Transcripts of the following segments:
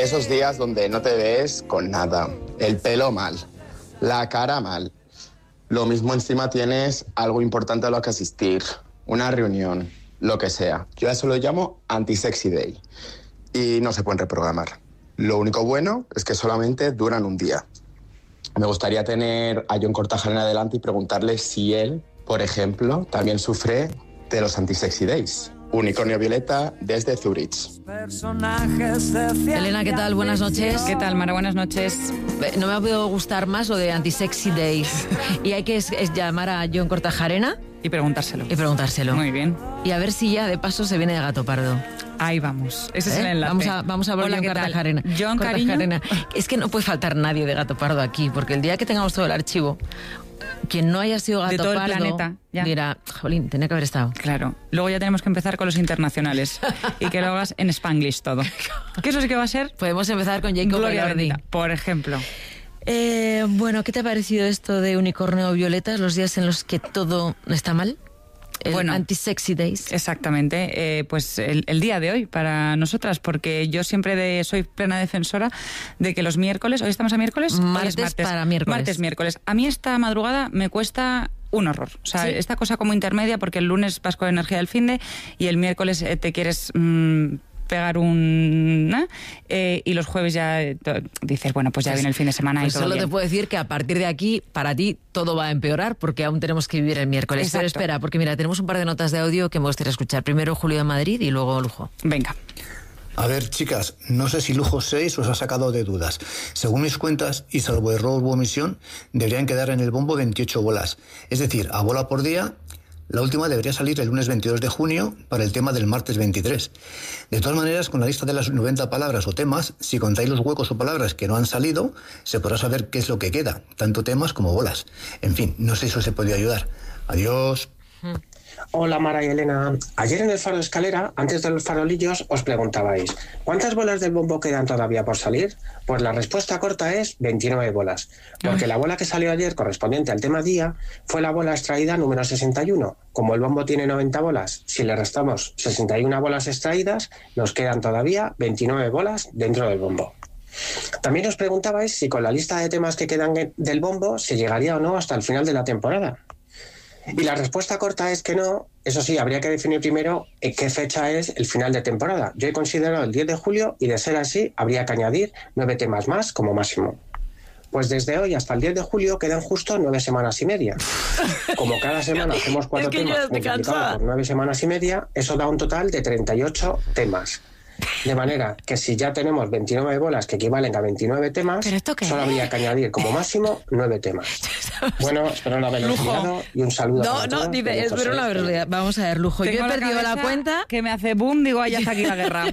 Esos días donde no te ves con nada, el pelo mal, la cara mal. Lo mismo encima tienes algo importante a lo que asistir, una reunión, lo que sea. Yo a eso lo llamo anti-sexy day y no se pueden reprogramar. Lo único bueno es que solamente duran un día. Me gustaría tener a Jon Kortajarena delante y preguntarle si él, por ejemplo, también sufre de los anti-sexy days. Unicornio Violeta desde Zurich. Elena, ¿qué tal? Buenas noches. ¿Qué tal, Mara? Buenas noches. No me ha podido gustar más lo de anti-sexy days. Y hay que llamar a Jon Kortajarena y preguntárselo. Muy bien. Y a ver si ya de paso se viene de gato pardo. Ahí vamos. Ese es el enlace. Vamos a ver Jon Kortajarena. Jon, cariño. Es que no puede faltar nadie de gato pardo aquí, porque el día que tengamos todo el archivo, quien no haya sido gato de todo pardo el planeta, ya dirá, jolín, tenía que haber estado. Claro. Luego ya tenemos que empezar con los internacionales y que lo hagas en Spanglish todo. Que eso sí que va a ser. Podemos empezar con Jacob Elordi, por ejemplo. Bueno, ¿qué te ha parecido esto de Unicornio Violeta, los días en los que todo está mal? El anti-sexy days. Exactamente, pues el día de hoy para nosotras, porque yo siempre soy plena defensora de que los miércoles, hoy estamos a miércoles, martes para miércoles. Martes. A mí esta madrugada me cuesta un horror, o sea, ¿sí? Esta cosa como intermedia, porque el lunes vas con energía del finde y el miércoles te quieres pegar y los jueves ya dices, bueno, pues ya viene el fin de semana y todo solo bien. Te puedo decir que a partir de aquí, para ti, todo va a empeorar porque aún tenemos que vivir el miércoles. Exacto. Pero espera, porque mira, tenemos un par de notas de audio que me gustaría escuchar. Primero Julio de Madrid y luego Lujo. Venga. A ver, chicas, no sé si Lujo 6 os ha sacado de dudas. Según mis cuentas, y salvo error u omisión, deberían quedar en el bombo 28 bolas. Es decir, a bola por día. La última debería salir el lunes 22 de junio para el tema del martes 23. De todas maneras, con la lista de las 90 palabras o temas, si contáis los huecos o palabras que no han salido, se podrá saber qué es lo que queda, tanto temas como bolas. En fin, no sé si os he podido ayudar. Adiós. Hola Mara y Elena. Ayer en el Faro de Escalera, antes de los farolillos, os preguntabais ¿cuántas bolas del bombo quedan todavía por salir? Pues la respuesta corta es 29 bolas, porque la bola que salió ayer correspondiente al tema día fue la bola extraída número 61. Como el bombo tiene 90 bolas, si le restamos 61 bolas extraídas, nos quedan todavía 29 bolas dentro del bombo. También os preguntabais si con la lista de temas que quedan del bombo se llegaría o no hasta el final de la temporada. Y la respuesta corta es que no. Eso sí, habría que definir primero en qué fecha es el final de temporada. Yo he considerado el 10 de julio y de ser así, habría que añadir 9 temas más como máximo. Pues desde hoy hasta el 10 de julio quedan justo 9 semanas y media. Como cada semana hacemos 4 temas multiplicado por 9 semanas y media, eso da un total de 38 temas. De manera que si ya tenemos 29 bolas que equivalen a 29 temas, solo habría que añadir como máximo 9 temas. Bueno, espero no haberlo olvidado y un saludo a todos. Espero no haberlo olvidado. Vamos a ver, Lujo. Yo he perdido la cuenta. Que me hace boom, digo, ya está aquí la guerra.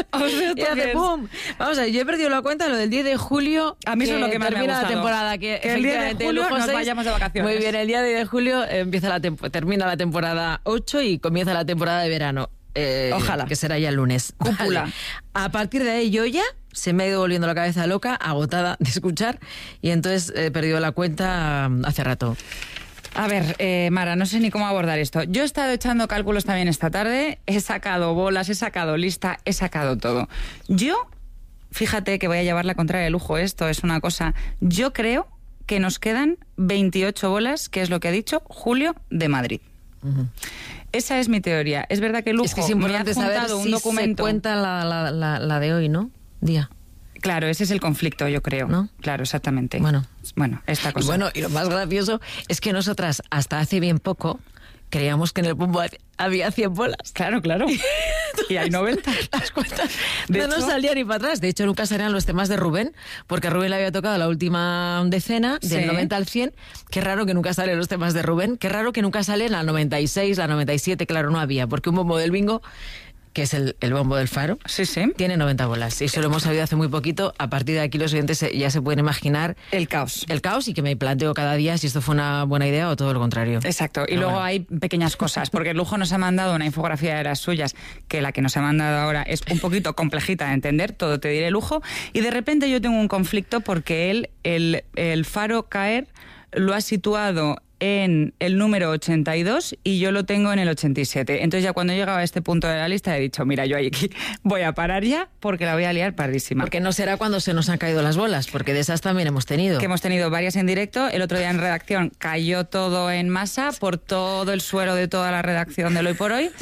Boom. Vamos a ver, yo he perdido la cuenta lo del 10 de julio. A mí eso es lo que más me ha termina gustado. la temporada. Que el 10 de julio nos vayamos de vacaciones. Muy bien, el día 10 de julio termina la temporada 8 y comienza la temporada de verano. Ojalá. Que será ya el lunes. Cúpula. Vale. A partir de ahí yo ya se me ha ido volviendo la cabeza loca, agotada de escuchar, y entonces he perdido la cuenta hace rato. A ver, Mara, no sé ni cómo abordar esto. Yo he estado echando cálculos también esta tarde, he sacado bolas, he sacado lista, he sacado todo. Yo, fíjate que voy a llevar la contraria de Lujo, esto es una cosa, yo creo que nos quedan 28 bolas, que es lo que ha dicho Julio de Madrid. Uh-huh. Esa es mi teoría. Es verdad que Lujo es importante me ha saber un si documento. Se cuenta la de hoy, ¿no? Día. Claro, ese es el conflicto, yo creo. ¿No? Claro, exactamente. Bueno, esta cosa. Y lo más gracioso es que nosotras, hasta hace bien poco, creíamos que en el bombo había 100 bolas. Claro. Y hay 90. Las cuentas no salían ni para atrás. De hecho, nunca salían los temas de Rubén, porque a Rubén le había tocado la última decena, del 90 al 100. Qué raro que nunca salen los temas de Rubén. Qué raro que nunca salen la 96, la 97. Claro, no había, porque un bombo del bingo, que es el bombo del Faro, tiene 90 bolas. Y eso lo hemos sabido hace muy poquito. A partir de aquí los oyentes ya se pueden imaginar el caos. El caos, y que me planteo cada día si esto fue una buena idea o todo lo contrario. Exacto. Y luego hay pequeñas cosas, porque el Lujo nos ha mandado una infografía de las suyas, que la que nos ha mandado ahora es un poquito complejita de entender, todo te diré Lujo, y de repente yo tengo un conflicto porque el Faro caer lo ha situado en el número 82 y yo lo tengo en el 87. Entonces ya cuando he llegado a este punto de la lista he dicho, mira, yo aquí voy a parar ya porque la voy a liar pardísima. Porque no será cuando se nos han caído las bolas, porque de esas también hemos tenido. Que hemos tenido varias en directo. El otro día en redacción cayó todo en masa por todo el suero de toda la redacción de Hoy por Hoy.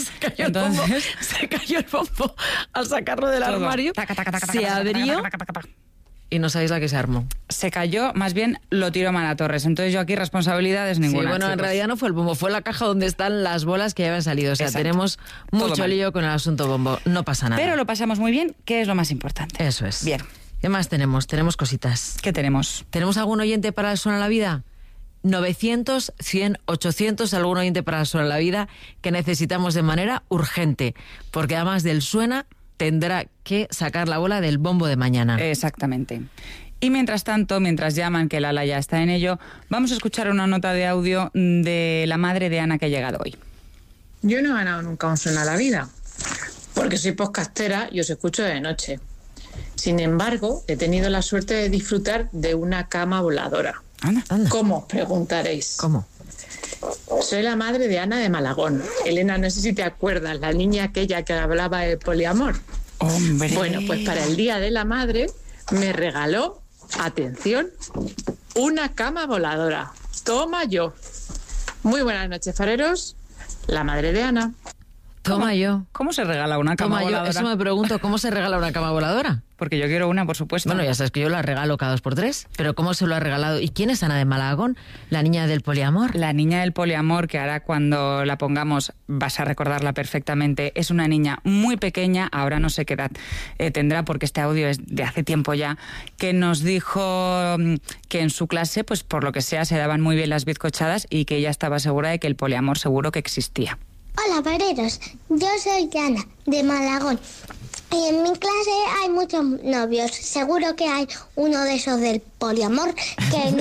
Se cayó el bombo al sacarlo del armario. Se abrió. Y no sabéis la que se armó. Se cayó, más bien lo tiró Mara Torres. Entonces yo aquí responsabilidades ninguna. Sí, bueno, chicos. en realidad no fue el bombo, fue la caja donde están las bolas que ya habían salido. O sea, Exacto. tenemos mucho lío con el asunto bombo. No pasa nada. Pero lo pasamos muy bien, que es lo más importante. Eso es. Bien. ¿Qué más tenemos? Tenemos cositas. ¿Qué tenemos? ¿Tenemos algún oyente para el Suena la Vida? 900, 100, 800, algún oyente para el Suena la Vida que necesitamos de manera urgente. Porque además del Suena, tendrá que sacar la bola del bombo de mañana. Exactamente. Y mientras tanto, mientras llaman, que Lala ya está en ello, vamos a escuchar una nota de audio de la madre de Ana que ha llegado hoy. Yo no he ganado nunca un Suena la Vida, porque soy podcastera y os escucho de noche. Sin embargo, he tenido la suerte de disfrutar de una cama voladora. Anda. ¿Cómo? Os preguntaréis. ¿Cómo? Soy la madre de Ana de Malagón. Elena, no sé si te acuerdas, la niña aquella que hablaba de poliamor. ¡Hombre! Bueno, pues para el Día de la Madre me regaló, atención, una cama voladora. Toma yo. Muy buenas noches, fareros. La madre de Ana. Toma yo. ¿Cómo se regala una cama Toma yo. voladora? Eso me pregunto, ¿cómo se regala una cama voladora? Porque yo quiero una, por supuesto. Bueno, ya sabes que yo la regalo cada 2x3, pero ¿cómo se lo ha regalado? ¿Y quién es Ana de Malagón? ¿La niña del poliamor? La niña del poliamor, que ahora cuando la pongamos vas a recordarla perfectamente, es una niña muy pequeña, ahora no sé qué edad tendrá, porque este audio es de hace tiempo ya, que nos dijo que en su clase, pues por lo que sea, se daban muy bien las bizcochadas y que ella estaba segura de que el poliamor seguro que existía. Hola, pareros. Yo soy Ana, de Malagón. Y en mi clase hay muchos novios. Seguro que hay uno de esos del poliamor, que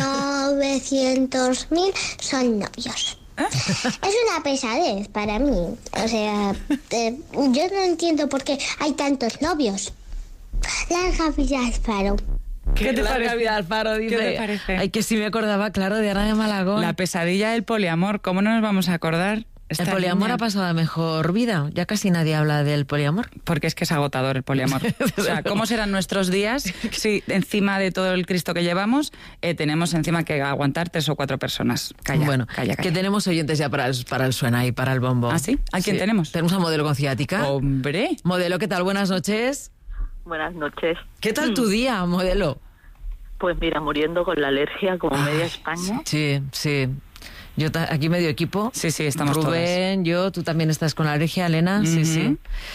900.000 son novios. Es una pesadez para mí. O sea, yo no entiendo por qué hay tantos novios. Larga vida al faro. ¿Qué te Larga parece? vida al faro, dice. ¿Qué te parece? Ay, que sí me acordaba, claro, de Ana de Malagón. La pesadilla del poliamor, ¿cómo no nos vamos a acordar? El poliamor niña? ha pasado a mejor vida. Ya casi nadie habla del poliamor. Porque es que es agotador el poliamor. O sea, ¿cómo serán nuestros días si encima de todo el Cristo que llevamos tenemos encima que aguantar 3 o 4 personas? Calla, Bueno, calla. que tenemos oyentes ya para el Suena y para el bombo. ¿Ah, sí? ¿A quién tenemos? Tenemos a Modelo con ciática. ¡Hombre! Modelo, ¿qué tal? Buenas noches. Buenas noches. ¿Qué tal tu día, Modelo? Pues mira, muriendo con la alergia como media España. Sí, sí. Yo aquí medio equipo. Sí, sí, estamos Rubén, yo, tú también estás con la alergia, Elena. Sí, sí.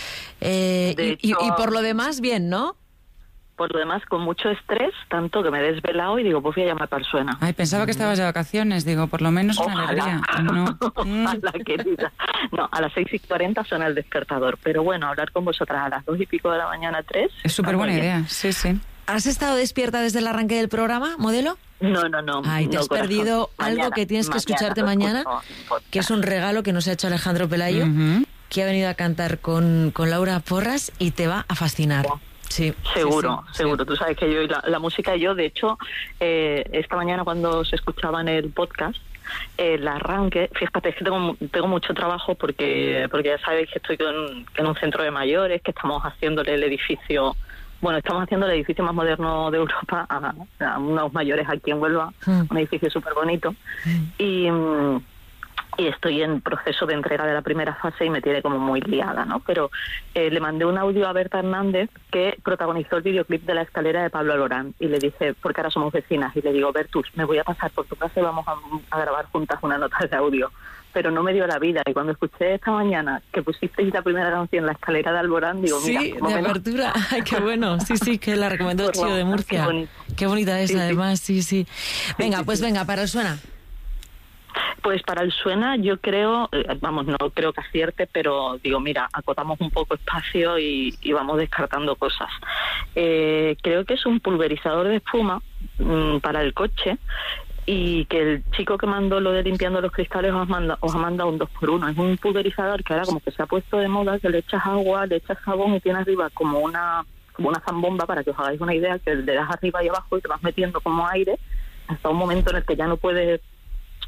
Y por lo demás, bien, ¿no? Por lo demás, con mucho estrés, tanto que me he desvelado y digo, pues voy a llamar para el Suena. Ay, pensaba que estabas de vacaciones. Digo, por lo menos una alegría. No. Ojalá, querida. No, a las 6:40 suena el despertador. Pero bueno, hablar con vosotras a las 2:00 de la mañana, 3. Es súper buena idea, sí, sí. ¿Has estado despierta desde el arranque del programa, Modelo? No. Ay, te no, has corazón. perdido algo Mañana, que tienes que escucharte lo mañana, escucho en podcast. que es un regalo que nos ha hecho Alejandro Pelayo, Uh-huh. que ha venido a cantar con Laura Porras y te va a fascinar. Sí, Seguro, sí, sí, seguro. sí. Tú sabes que yo y la música, yo de hecho, esta mañana cuando se escuchaba en el podcast, el arranque, fíjate, es que tengo mucho trabajo porque ya sabéis que estoy en un centro de mayores, que estamos haciéndole el edificio... Bueno, estamos haciendo el edificio más moderno de Europa a unos mayores aquí en Huelva, un edificio súper bonito. Y estoy en proceso de entrega de la primera fase y me tiene como muy liada, ¿no? Pero le mandé un audio a Berta Hernández, que protagonizó el videoclip de La escalera de Pablo Alborán, y le dije, porque ahora somos vecinas, y le digo, Bertus, me voy a pasar por tu casa y vamos a grabar juntas una nota de audio. Pero no me dio la vida, y cuando escuché esta mañana que pusisteis la primera canción, La escalera de Alborán, digo, Sí, mira, de apertura. Ay, qué bueno. Sí, que la recomendó el Por Chío de favor, Murcia. qué bonito. Qué bonita es, Sí, sí. además, sí. Venga, pues venga, para el Suena. Pues para el Suena yo creo, no creo que acierte, pero digo, mira, acotamos un poco espacio y vamos descartando cosas. Creo que es un pulverizador de espuma para el coche, y que el chico que mandó lo de limpiando los cristales os ha mandado un 2x1. Es un pulverizador que ahora como que se ha puesto de moda, que le echas agua, le echas jabón y tiene arriba como una zambomba, para que os hagáis una idea, que le das arriba y abajo y te vas metiendo como aire hasta un momento en el que ya no puedes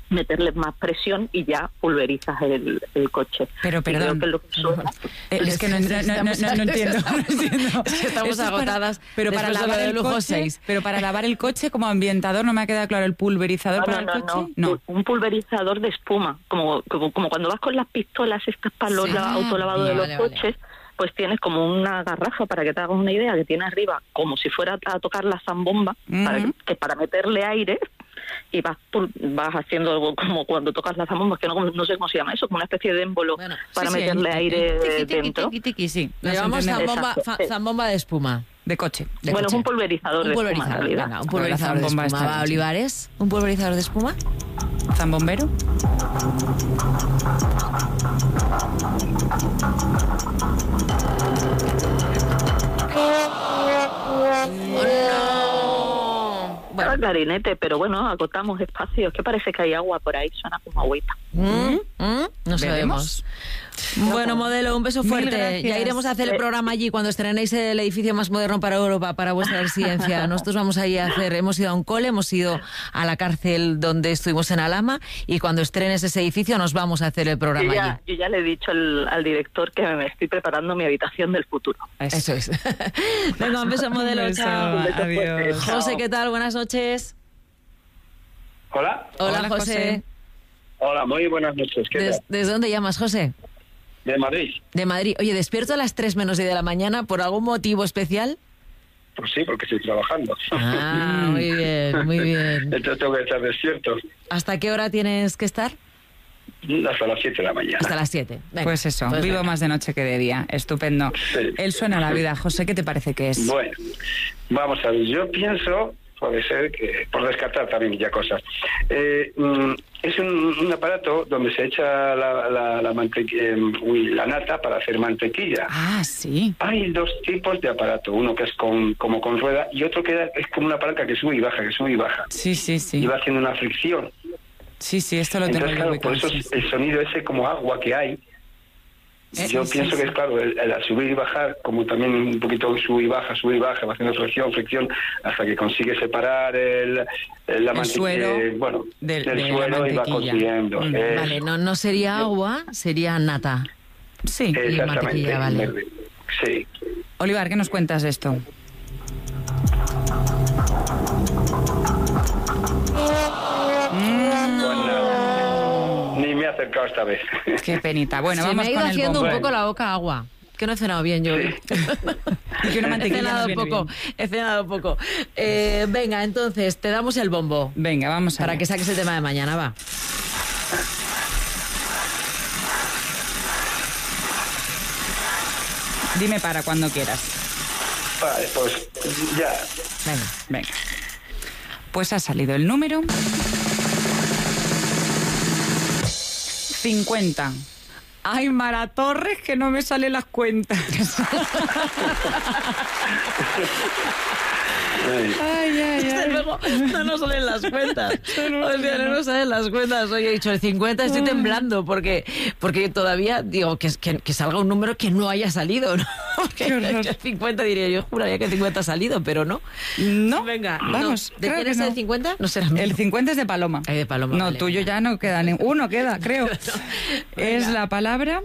meterle más presión y ya pulverizas el coche. Pero perdón, es que no entiendo. Es que estamos agotadas. Pero para lavar el lujo coche, 6. Pero para lavar el coche como ambientador no me ha quedado claro. ¿El pulverizador para el coche? No, un pulverizador de espuma, como cuando vas con las pistolas estas para los autolavados de los coches. Pues tienes como una garrafa, para que te hagas una idea, que tiene arriba como si fuera a tocar la zambomba, para meterle aire, y vas haciendo como cuando tocas la zambomba, que no sé cómo se llama eso, como una especie de émbolo para meterle aire dentro. Sí. Lo llamamos zambomba de espuma. De coche. Es un pulverizador de espuma. Venga, un pulverizador de espuma. ¿Va, Olivares? ¿Un pulverizador de espuma? ¿Zambombero? Bueno, clarinete, pero bueno, agotamos espacios. Que parece que hay agua por ahí, suena como agüita. No sabemos. Bueno, modelo, un beso fuerte. Ya iremos a hacer el programa allí cuando estrenéis el edificio más moderno para Europa, para vuestra residencia. Nosotros vamos a ir a hacer, hemos ido a un cole, hemos ido a la cárcel donde estuvimos en Alhama, y cuando estrenes ese edificio nos vamos a hacer el programa allí. Yo ya le he dicho al director que me estoy preparando mi habitación del futuro. Eso es. Venga, un beso, modelo. Un beso, chao. Adiós. José, ¿qué tal? Buenas noches. Hola. Hola, José. Hola, muy buenas noches. ¿Desde dónde llamas, José? De Madrid. De Madrid. Oye, ¿despierto a las 3 menos 10 de la mañana por algún motivo especial? Pues sí, porque estoy trabajando. Ah, muy bien, muy bien. Entonces tengo que estar despierto. ¿Hasta qué hora tienes que estar? Hasta las 7 de la mañana. Hasta las 7. Venga. Pues eso, vivo venga. Más de noche que de día. Estupendo. Sí. Él suena a la vida. José, ¿qué te parece que es? Bueno, vamos a ver. Yo pienso, puede ser que, por descartar también ya cosas, es un aparato donde se echa la nata para hacer mantequilla. Ah, sí. Hay dos tipos de aparato, uno que es como con rueda y otro que es como una palanca que sube y baja, Sí. Y va haciendo una fricción. Sí, esto lo tengo yo Entonces, claro, por eso el sonido ese como agua que hay. Yo pienso que es claro, el subir y bajar, como también un poquito sube y baja, va haciendo fricción, hasta que consigue separar la mantequilla del suelo y va consiguiendo. Vale, no sería agua, sería nata. Sí, y mantequilla, vale. Sí. Olivar, ¿qué nos cuentas de esto? Ni me he acercado esta vez. Qué penita. Bueno, se vamos me ha ido con haciendo el un poco la boca agua. Que no he cenado bien yo. Sí. Y una mantequilla he cenado poco. Venga, entonces, te damos el bombo. Venga, vamos a para que saques el tema de mañana, va. Dime para cuando quieras. Vale, pues ya. Venga. Pues ha salido el número 50. Ay, Mara Torres, que no me salen las cuentas. Desde luego, no nos salen las cuentas. No nos salen las cuentas. Oye, he dicho el 50, estoy temblando porque todavía digo que salga un número que no haya salido, ¿no? Porque el 50 diría yo, juraría que el 50 ha salido, pero no. No. Venga, vamos. ¿De quién es el 50? No será mío. El 50 es de Paloma. De Paloma. No, vale. tuyo ya no queda uno, queda, creo. Es la palabra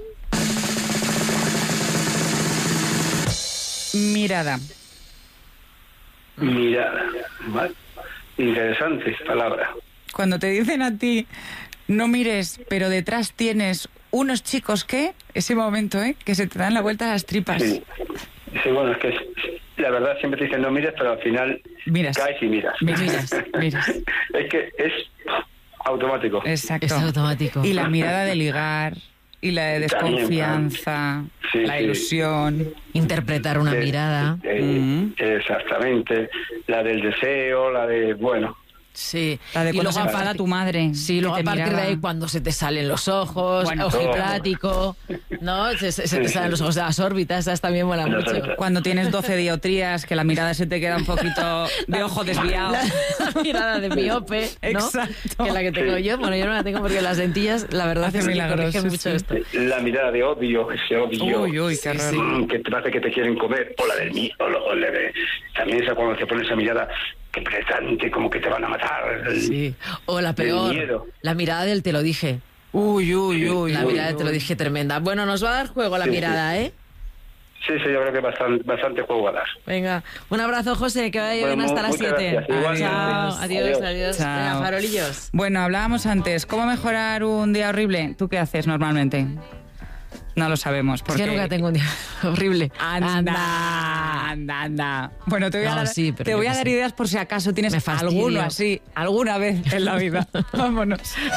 mirada. Mirada. ¿Vale? Interesante palabra. Cuando te dicen a ti, no mires, pero detrás tienes unos chicos que, ese momento, que se te dan la vuelta a las tripas. Sí, bueno, es que la verdad siempre te dicen no mires, pero al final caes y miras. Miras. Es que es automático. Exacto. Es automático. Y la mirada de ligar, y la de desconfianza, la ilusión. Interpretar una mirada. Exactamente. La del deseo, la de, bueno... Sí. La de cuando se enfada tu madre. Sí, luego a partir de ahí cuando se te salen los ojos, ojiplático, ¿no? Se te salen los ojos de las órbitas, esas también molan mucho. Cuando tienes 12 dioptrías, que la mirada se te queda un poquito de ojo desviado. La mirada de miope, ¿no? Exacto. Que es la que tengo yo. Bueno, yo no la tengo porque las lentillas, la verdad es que corrigen mucho esto. La mirada de odio, ese odio. Uy, qué horror. Que te parece que te quieren comer. O la del mío, también esa cuando se pone esa mirada qué penetrante, como que te van a matar. Sí. O la peor, la mirada del te lo dije. Uy. La mirada del te lo dije tremenda. Bueno, nos va a dar juego la mirada, ¿eh? Sí, yo creo que bastante juego a dar. Venga, un abrazo, José, que vaya bien hasta las 7. Chao, adiós. Chao. Venga, farolillos. Bueno, hablábamos antes, ¿cómo mejorar un día horrible? ¿Tú qué haces normalmente? No lo sabemos. Porque... Es que nunca tengo un día horrible. Anda. Bueno, te voy a dar ideas por si acaso tienes alguno así, alguna vez en la vida. Vámonos.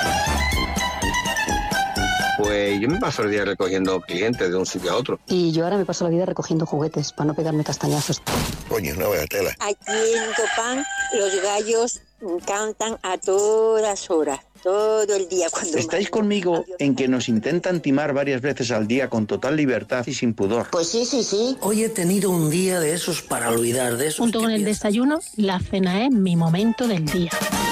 Pues yo me paso el día recogiendo clientes de un sitio a otro. Y yo ahora me paso la vida recogiendo juguetes para no pegarme castañazos. Coño, no vaya tela. Aquí en Topán los gallos cantan a todas horas, todo el día. ¿Estáis conmigo en que nos intentan timar varias veces al día con total libertad y sin pudor? Pues sí. Hoy he tenido un día de esos para olvidar de esos. Junto con el desayuno, la cena es mi momento del día.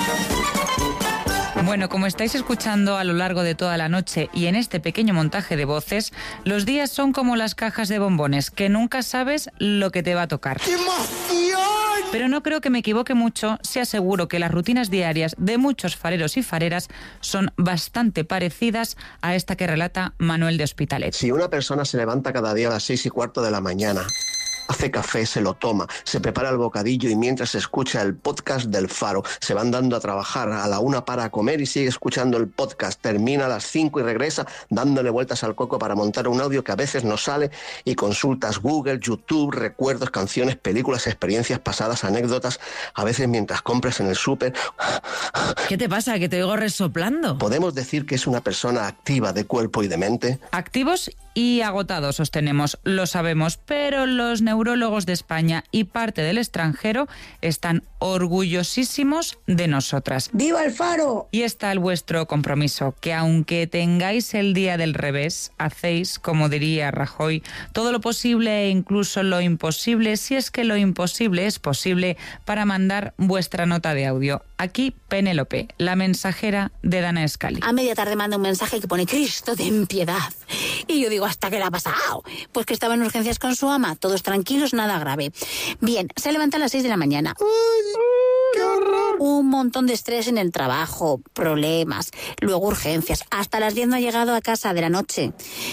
Bueno, como estáis escuchando a lo largo de toda la noche y en este pequeño montaje de voces, los días son como las cajas de bombones, que nunca sabes lo que te va a tocar. ¡Qué emoción! Pero no creo que me equivoque mucho si aseguro que las rutinas diarias de muchos fareros y fareras son bastante parecidas a esta que relata Manuel de Hospitalet. Si una persona se levanta cada día a las 6:15 de la mañana, hace café, se lo toma, se prepara el bocadillo y mientras escucha el podcast del Faro, se va andando a trabajar, a la 1 para comer y sigue escuchando el podcast, termina a las 5 y regresa dándole vueltas al coco para montar un audio que a veces no sale y consultas Google, YouTube, recuerdos, canciones, películas, experiencias pasadas, anécdotas, a veces mientras compras en el súper. ¿Qué te pasa? Que te oigo resoplando. ¿Podemos decir que es una persona activa de cuerpo y de mente? Activos y agotados sostenemos, lo sabemos, pero los neurólogos de España y parte del extranjero están orgullosísimos de nosotras. ¡Viva el Faro! Y está el vuestro compromiso, que aunque tengáis el día del revés, hacéis, como diría Rajoy, todo lo posible e incluso lo imposible, si es que lo imposible es posible, para mandar vuestra nota de audio. Aquí Penélope, la mensajera de Dana Scully. A media tarde manda un mensaje que pone Cristo, ten piedad. Y yo digo, ¿hasta qué le ha pasado? Pues que estaba en urgencias con su ama, todos tranquilos, nada grave. Bien, se levanta a las 6 de la mañana. ¡Qué horror! Un montón de estrés en el trabajo, problemas, luego urgencias. Hasta las 10 no ha llegado a casa de la noche.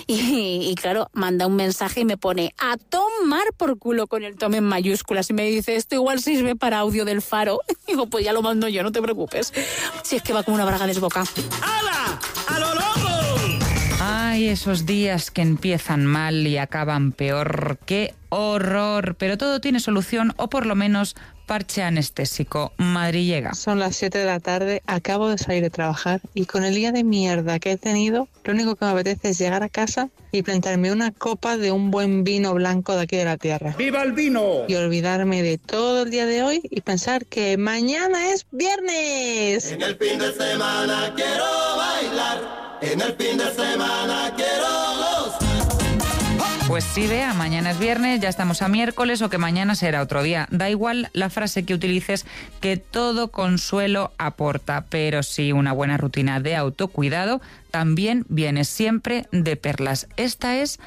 Y claro, manda un mensaje y me pone a tomar por culo con el tome en mayúsculas. Y me dice, esto igual sirve para audio del Faro. Digo, pues ya lo mando yo, no te preocupes. Si es que va como una braga desboca. ¡Hala! ¡A lo loco! Ay, esos días que empiezan mal y acaban peor. ¡Qué horror! Pero todo tiene solución, o por lo menos parche anestésico. Madrillega. Son las 7 de la tarde, acabo de salir de trabajar y con el día de mierda que he tenido, lo único que me apetece es llegar a casa y plantarme una copa de un buen vino blanco de aquí de la tierra. ¡Viva el vino! Y olvidarme de todo el día de hoy y pensar que mañana es viernes. En el fin de semana quiero bailar, en el fin de semana quiero gozar. Pues sí, vea, mañana es viernes, ya estamos a miércoles o que mañana será otro día. Da igual la frase que utilices, que todo consuelo aporta, pero sí una buena rutina de autocuidado también viene siempre de perlas. Esta es